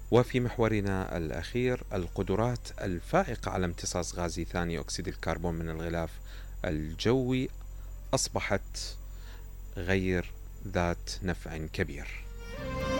وفي محورنا الأخير، القدرات الفائقة على امتصاص غاز ثاني أكسيد الكربون من الغلاف الجوي أصبحت غير ذات نفع كبير.